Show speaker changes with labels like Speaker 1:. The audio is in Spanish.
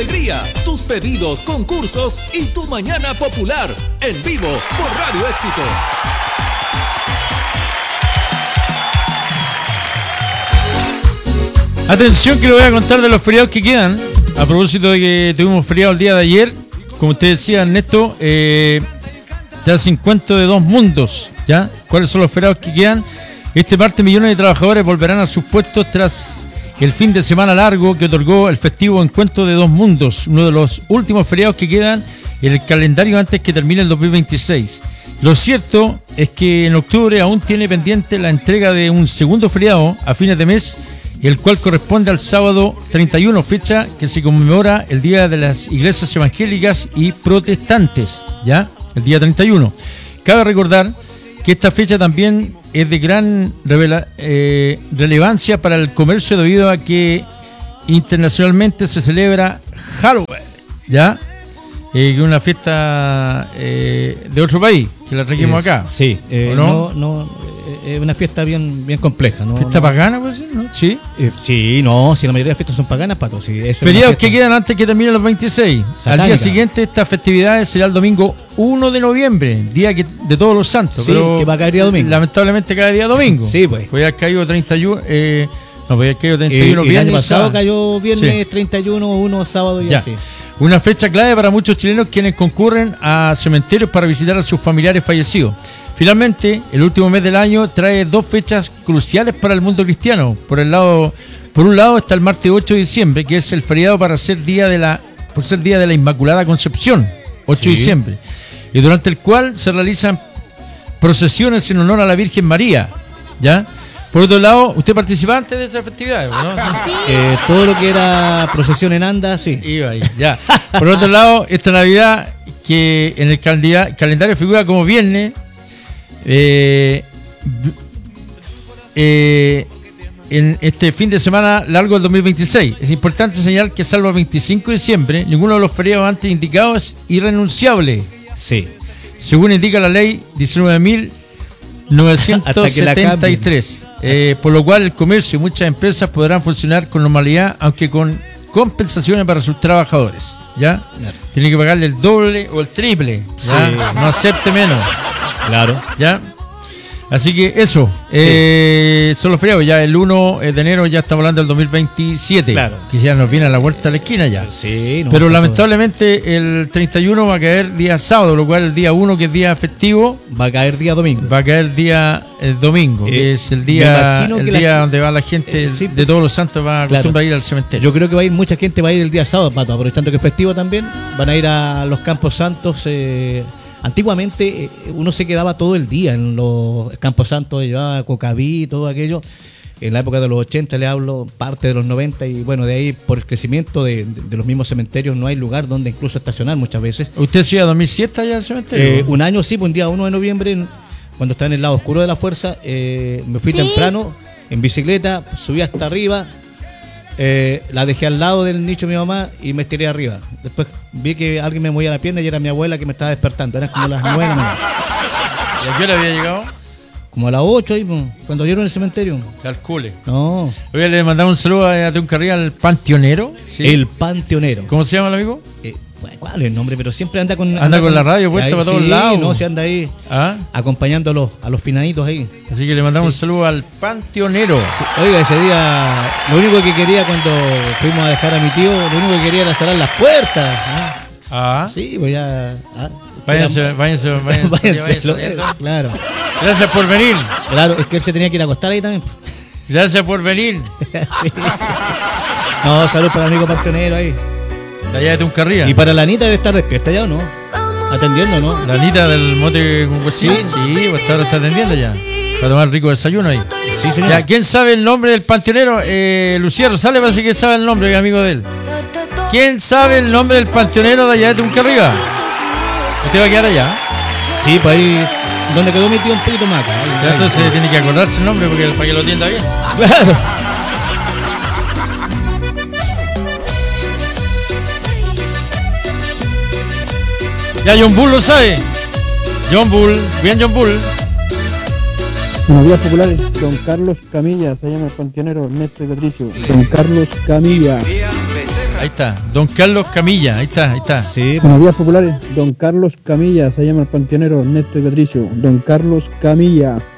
Speaker 1: alegría, tus pedidos, concursos y tu mañana popular. En vivo por Radio Éxito.
Speaker 2: Atención que le voy a contar de los feriados que quedan. A propósito de que tuvimos feriado el día de ayer, como usted decía, Ernesto, te hacen cuento de dos mundos, ¿ya? ¿Cuáles son los feriados que quedan? Este martes millones de trabajadores volverán a sus puestos tras el fin de semana largo que otorgó el festivo Encuentro de Dos Mundos, uno de los últimos feriados que quedan en el calendario antes que termine el 2026. Lo cierto es que en octubre aún tiene pendiente la entrega de un segundo feriado a fines de mes, el cual corresponde al sábado 31, fecha que se conmemora el Día de las Iglesias Evangélicas y Protestantes, ¿ya? El día 31. Cabe recordar que esta fecha también es de gran relevancia para el comercio debido a que internacionalmente se celebra Halloween, ¿ya? Que es una fiesta de otro país, que la trajimos acá.
Speaker 3: Sí,
Speaker 2: no
Speaker 3: es una fiesta bien compleja, ¿no?
Speaker 2: ¿Fiesta pagana, pues sí? ¿No? Sí.
Speaker 3: Sí, no, si la mayoría de las fiestas son paganas, Pato. Sí,
Speaker 2: feriados que quedan antes que terminen los 26. Satánica. Al día siguiente, estas festividades será el domingo 1 de noviembre, día de Todos los Santos.
Speaker 3: Sí,
Speaker 2: pero
Speaker 3: que va a caer día domingo.
Speaker 2: Lamentablemente cae día domingo.
Speaker 3: Sí, pues.
Speaker 2: Podría haber caído 31. No, podría haber caído 31
Speaker 3: el año pasado
Speaker 2: sábado.
Speaker 3: cayó viernes, sí. 31, 1 sábado y
Speaker 2: ya.
Speaker 3: Así.
Speaker 2: Una fecha clave para muchos chilenos quienes concurren a cementerios para visitar a sus familiares fallecidos. Finalmente, el último mes del año trae dos fechas cruciales para el mundo cristiano. Por un lado está el martes 8 de diciembre, que es el feriado por ser día de la Inmaculada Concepción, 8 de diciembre, y durante el cual se realizan procesiones en honor a la Virgen María, ¿ya? Por otro lado, ¿usted participaba antes de esas festividades, no?
Speaker 3: Todo lo que era procesión en anda, sí.
Speaker 2: Iba ahí, ya. Por otro lado, esta Navidad, que en el calendario figura como viernes, en este fin de semana largo del 2026. Es importante señalar que salvo el 25 de diciembre, ninguno de los feriados antes indicados es irrenunciable.
Speaker 3: Sí.
Speaker 2: Según indica la ley 19.973. Por lo cual el comercio y muchas empresas podrán funcionar con normalidad, aunque con compensaciones para sus trabajadores, ¿ya? Claro. Tienen que pagarle el doble o el triple, ¿ya? Sí. No acepte menos.
Speaker 3: Claro.
Speaker 2: ¿Ya? Así que eso, son los feriados. Ya el 1 de enero ya estamos hablando del 2027. Claro. Que ya nos viene a la vuelta de la esquina ya.
Speaker 3: Sí,
Speaker 2: pero lamentablemente el 31 va a caer día sábado, lo cual el día 1, que es día festivo,
Speaker 3: va a caer día domingo.
Speaker 2: Va a caer día domingo, que es el día donde va la gente de Todos los Santos, va a acostumbrar a ir al cementerio.
Speaker 3: Yo creo que mucha gente va a ir el día sábado, Pato, aprovechando que es festivo también. Van a ir a los Campos Santos. Antiguamente uno se quedaba todo el día en los Campos Santos, llevaba Cocaví y todo aquello. En la época de los 80, le hablo, parte de los 90, y bueno, de ahí por el crecimiento de los mismos cementerios no hay lugar donde incluso estacionar muchas veces.
Speaker 2: ¿Usted se iba a dormir siesta allá al cementerio?
Speaker 3: Un año sí, pues un día 1 de noviembre, cuando estaba en el lado oscuro de la fuerza, me fui temprano en bicicleta, subí hasta arriba, la dejé al lado del nicho de mi mamá y me estiré arriba. Después vi que alguien me movía la pierna y era mi abuela que me estaba despertando. Eran como las 9 de la mañana.
Speaker 2: ¿Y a qué hora había llegado?
Speaker 3: Como a las 8 ahí, cuando vieron el cementerio.
Speaker 2: Calcule.
Speaker 3: No.
Speaker 2: Oye, le mandamos un saludo a un carril al Panteonero.
Speaker 3: ¿Sí? El Panteonero.
Speaker 2: ¿Cómo se llama el amigo?
Speaker 3: ¿Cuál es el nombre? Pero siempre anda con
Speaker 2: la radio puesta para todos lados.
Speaker 3: No, se anda ahí acompañando a los finaditos ahí.
Speaker 2: Así que le mandamos un saludo al Panteonero.
Speaker 3: Sí. Oiga, ese día, lo único que quería cuando fuimos a dejar a mi tío, lo único que quería era cerrar las puertas. Sí, pues ya.
Speaker 2: Váyanse.
Speaker 3: Claro.
Speaker 2: Gracias por venir.
Speaker 3: Claro, es que él se tenía que ir a acostar ahí también.
Speaker 2: Gracias por venir.
Speaker 3: Sí. No, salud para el amigo Panteonero ahí.
Speaker 2: De allá de Tuncarría.
Speaker 3: Y para la Anita debe estar despierta ya, ¿o no? Atendiendo, ¿no?
Speaker 2: La Anita del mote con cuchillo. Sí, pues ahora está atendiendo ya. Para tomar rico desayuno ahí.
Speaker 3: Sí, señor.
Speaker 2: Ya, ¿quién sabe el nombre del Panteonero? Lucía Rosales parece que sabe el nombre, amigo de él. ¿Quién sabe el nombre del Panteonero de allá de Tuncarría? ¿Usted va a quedar allá?
Speaker 3: Sí, pues ahí donde quedó mi tío un poquito más acá.
Speaker 2: Ya, entonces tiene que acordarse el nombre para que lo atienda bien.
Speaker 3: Claro.
Speaker 2: Ya John Bull lo sabe. John Bull, bien John Bull.
Speaker 4: Buenos días populares, don Carlos Camilla, se llama el panteonero Ernesto y Patricio. Don Carlos Camilla.
Speaker 2: Ahí está, don Carlos Camilla, ahí está.
Speaker 3: Sí,
Speaker 4: Buenos días populares, don Carlos Camilla, se llama el panteonero Ernesto y Patricio, don Carlos Camilla.